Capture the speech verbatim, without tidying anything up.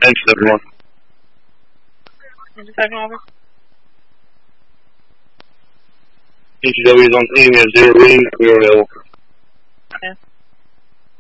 Thanks, everyone. Over. H W is on scene, we have zero reading, we are available. Okay.